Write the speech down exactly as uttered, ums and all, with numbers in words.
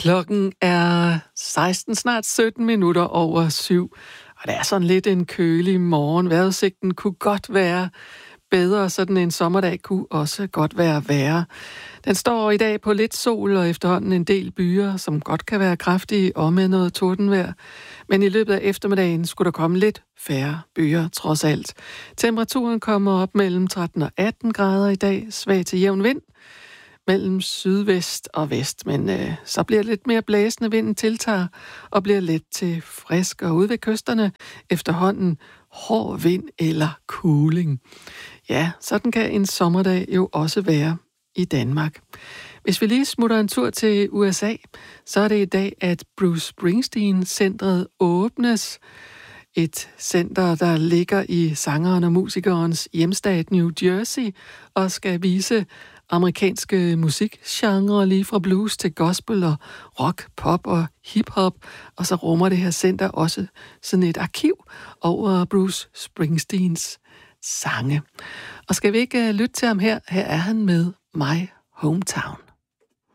Klokken er seksten, snart sytten minutter over syv, og det er sådan lidt en kølig morgen. Vejrudsigten kunne godt være bedre, sådan en sommerdag kunne også godt være værre. Den står i dag på lidt sol og efterhånden en del byer, som godt kan være kraftige og med noget tordenvejr. Men i løbet af eftermiddagen skulle der komme lidt færre byer, trods alt. Temperaturen kommer op mellem tretten og atten grader i dag, svag til jævn vind mellem sydvest og vest, men øh, så bliver det lidt mere blæsende, vinden tiltager og bliver let til frisk, og ude ved kysterne efterhånden hård vind eller kuling. Ja, sådan kan en sommerdag jo også være i Danmark. Hvis vi lige smutter en tur til U S A, så er det i dag, at Bruce Springsteen-centret åbnes. Et center, der ligger i sangeren og musikerens hjemstat New Jersey og skal vise amerikanske musikgenre lige fra blues til gospel og rock, pop og hiphop. Og så rummer det her center også sådan et arkiv over Bruce Springsteens sange. Og skal vi ikke lytte til ham her? Her er han med My Hometown.